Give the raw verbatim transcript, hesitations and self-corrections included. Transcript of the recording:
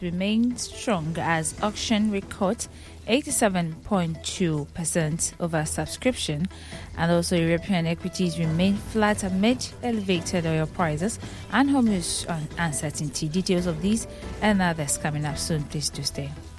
remained strong as auction records eighty-seven point two percent oversubscription, and also European equities remain flat amid elevated oil prices and Hormuz uncertainty. Details of these and others coming up soon. Please do stay.